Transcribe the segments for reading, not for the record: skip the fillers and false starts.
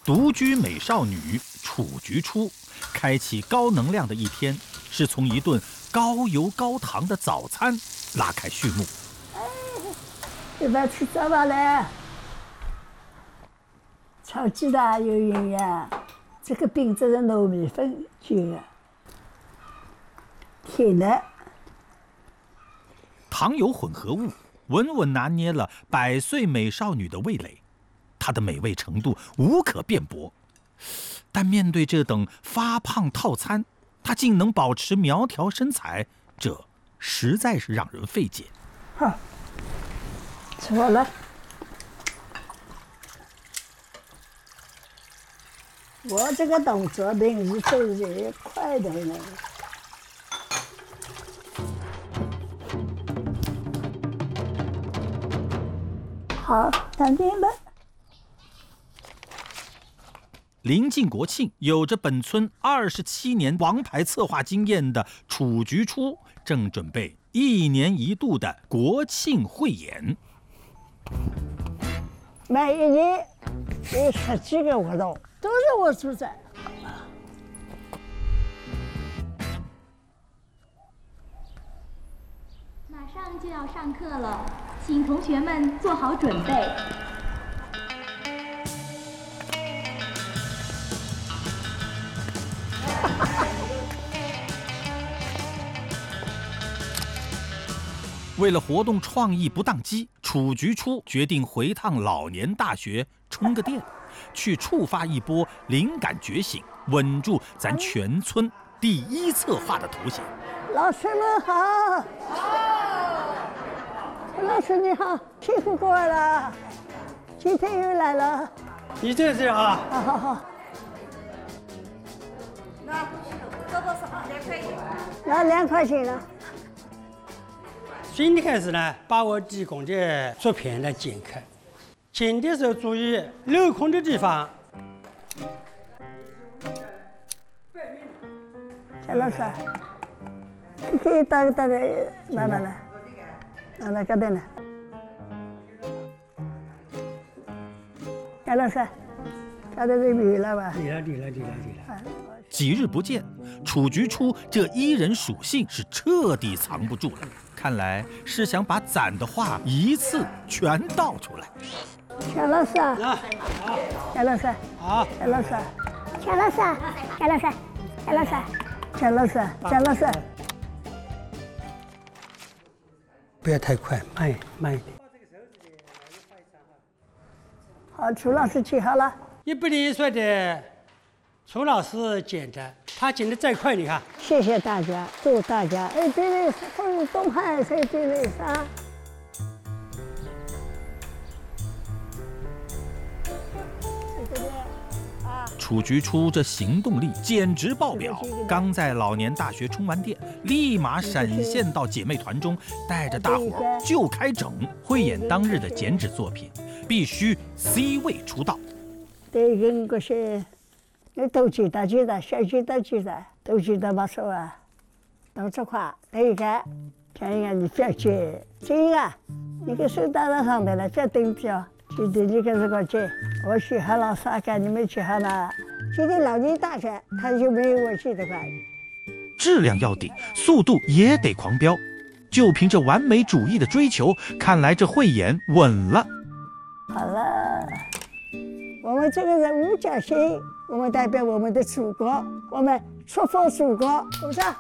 独居美少女楚菊初开启高能量的一天，是从一顿高油高糖的早餐拉开序幕。 现在吃早饭了，炒鸡蛋有营养，这个饼这是糯米粉卷的，甜的。 糖油混合物稳稳拿捏了100岁美少女的味蕾。它的美味程度无可辩驳，但面对这等发胖套餐，它竟能保持苗条身材，这实在是让人费解。 好，吃好了。我这个动作平时做是快的呢。好，当点吧。 临近国庆，有着本村27年王牌策划经验的楚菊初，正准备1年1度的国庆汇演。 每一年有10几个活动，都是我主宰。 马上就要上课了，请同学们做好准备。 为了活动创意不宕机，楚菊初决定回趟老年大学充个电，去触发一波灵感觉醒，稳住咱全村第1策划的头衔。 老师们好，陈老师你好，辛苦过来了，今天又来了。 你这是啊？ 好。那2块钱了。 今天开始呢，把我提供的作品来剪开，剪的时候注意镂空的地方。 陈老师，你可以打的慢慢来，慢慢搞定了。陈老师，搞得这米了吧？ 对了。 几日不见，楚菊初这伊人属性是彻底藏不住了。看来是想把攒的话一次全倒出来。 钱老师，钱老师， 好， 钱老师，钱老师，钱老师，钱老师，钱老师，钱老师， 不要太快，慢一点。 好，楚老师记好了。 101岁的楚老师剪的，他剪的再快，你看。 谢谢大家，祝大家对对，风东海对对上。 楚菊初这行动力简直爆表！刚在老年大学充完电，立马闪现到姐妹团中，带着大伙就开整。汇演当日的剪纸作品必须 C 位出道。 对，跟这些，你都记得，小记得，都记得把手啊，都这块，这个，你不要接，这个，你个手打到上面了，再蹬掉。 记得你个这个节，我学好了啥个，你们学好了。记得老年大学，他就没有我记得快。 质量要顶，速度也得狂飙。就凭这完美主义的追求，看来这汇演稳了。 好了，我们这个人五角星，我们代表我们的祖国，我们祝福祖国，鼓掌。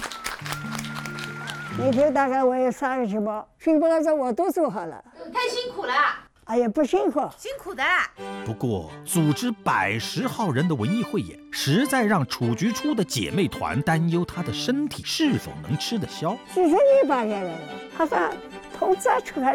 明天大概我有3个群播，群播的时候我都做好了。 太辛苦了。 哎呀，不辛苦， 辛苦的。 不过，组织110号人的文艺汇演，实在让楚菊初的姐妹团担忧她的身体是否能吃得消。 几十年8个人，好像同志出来。